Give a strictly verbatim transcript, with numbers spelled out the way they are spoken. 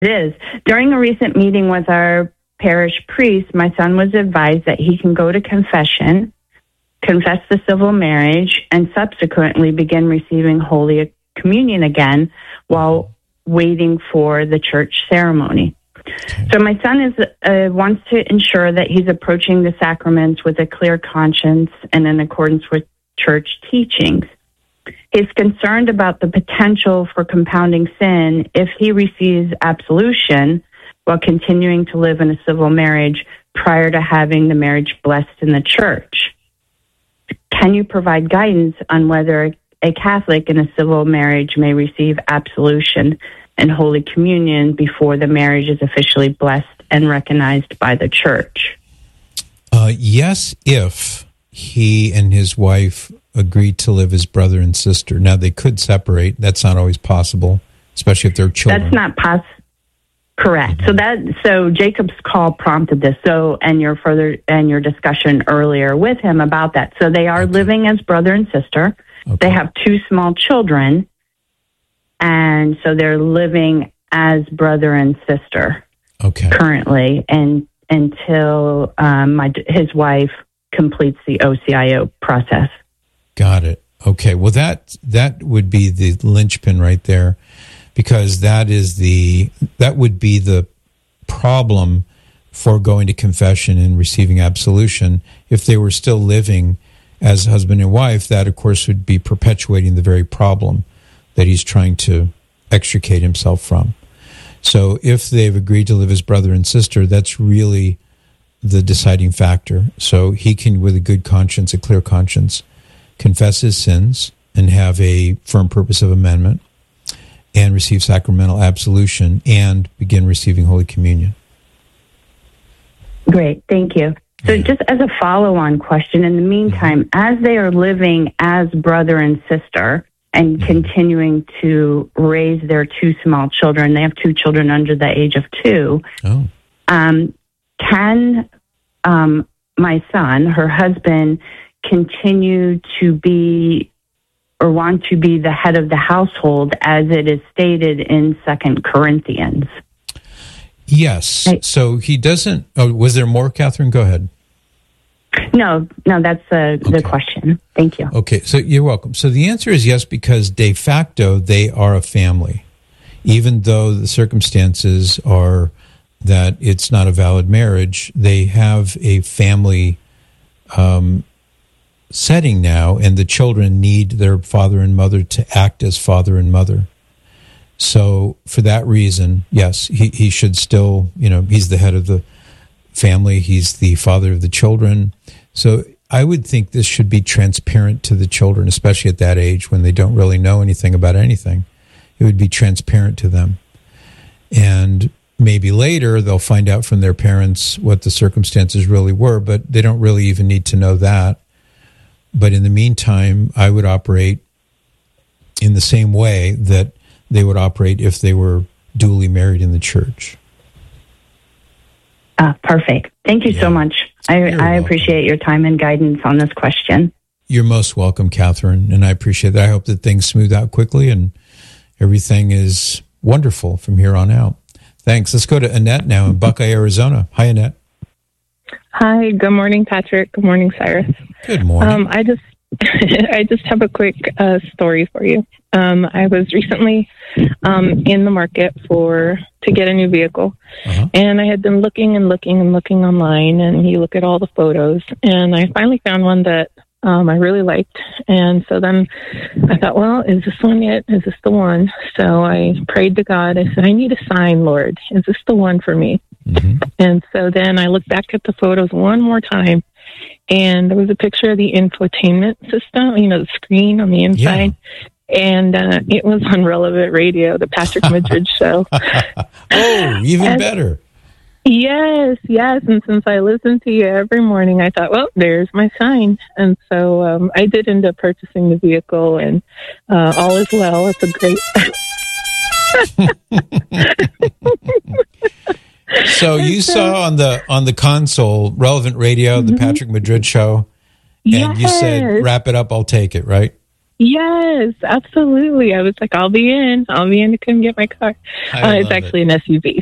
is. During a recent meeting with our parish priest, my son was advised that he can go to confession, confess the civil marriage, and subsequently begin receiving Holy Communion again while waiting for the church ceremony. So my son is uh, wants to ensure that he's approaching the sacraments with a clear conscience and in accordance with church teachings. He's concerned about the potential for compounding sin if he receives absolution while continuing to live in a civil marriage prior to having the marriage blessed in the church. Can you provide guidance on whether a Catholic in a civil marriage may receive absolution and Holy Communion before the marriage is officially blessed and recognized by the church? Uh, yes, if he and his wife agreed to live as brother and sister. Now, they could separate. That's not always possible, especially if they're children. That's not possible. Correct. Mm-hmm. So that so Jacob's call prompted this. So and your further and your discussion earlier with him about that. So they are okay. living as brother and sister. Okay. They have two small children, and so they're living as brother and sister. Okay. Currently, and until um, my his wife completes the O C I O process. Got it. Okay. Well, that that would be the linchpin right there, because that is the that would be the problem for going to confession and receiving absolution. If they were still living as husband and wife, that of course would be perpetuating the very problem that he's trying to extricate himself from. So if they've agreed to live as brother and sister, that's really the deciding factor. So he can, with a good conscience, a clear conscience, confess his sins and have a firm purpose of amendment and receive sacramental absolution and begin receiving Holy Communion. Great, thank you. So yeah. just as a follow-on question, in the meantime, mm-hmm. as they are living as brother and sister and mm-hmm. continuing to raise their two small children, they have two children under the age of two, oh. um, can um, my son, her husband, continue to be or want to be the head of the household as it is stated in Second Corinthians? Yes. I, so he doesn't... Oh, was there more, Catherine? Go ahead. No, no, that's uh, okay. the question. Thank you. Okay, so you're welcome. So the answer is yes, because de facto they are a family, even though the circumstances are that it's not a valid marriage. They have a family um, setting now, and the children need their father and mother to act as father and mother. So for that reason, yes, he, he should still, you know, he's the head of the family. He's the father of the children. So I would think this should be transparent to the children, especially at that age when they don't really know anything about anything. It would be transparent to them. And maybe later they'll find out from their parents what the circumstances really were, but they don't really even need to know that. But in the meantime, I would operate in the same way that they would operate if they were duly married in the church. Uh, perfect. Thank you yeah. so much. I, I appreciate your time and guidance on this question. You're most welcome, Catherine, and I appreciate that. I hope that things smooth out quickly and everything is wonderful from here on out. Thanks. Let's go to Annette now in Buckeye, Arizona. Hi, Annette. Hi. Good morning, Patrick. Good morning, Cyrus. Good morning. Um, I just I just have a quick uh, story for you. Um, I was recently um, in the market for to get a new vehicle, uh-huh. and I had been looking and looking and looking online, and you look at all the photos, and I finally found one that um, I really liked. And so then I thought, well, is this one it? Is this the one? So I prayed to God. I said, I need a sign, Lord. Is this the one for me? Mm-hmm. And so then I looked back at the photos one more time, and there was a picture of the infotainment system, you know, the screen on the inside. Yeah. And uh, it was on Relevant Radio, the Patrick Madrid show. Oh, even and, better. Yes, yes. And since I listen to you every morning, I thought, well, there's my sign. And so um, I did end up purchasing the vehicle, and uh, all is well. It's a great... So you saw on the on the console, Relevant Radio, mm-hmm. the Patrick Madrid show, and yes. you said, wrap it up, I'll take it, right? Yes, absolutely. I was like, I'll be in. I'll be in to come get my car. Uh, it's actually it. an S U V,